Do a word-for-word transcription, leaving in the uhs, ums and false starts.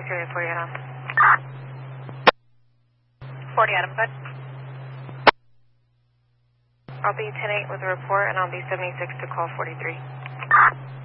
Curious for you now. forty Adam, good. I'll be ten eight with a report, and I'll be seventy-six to call forty-three.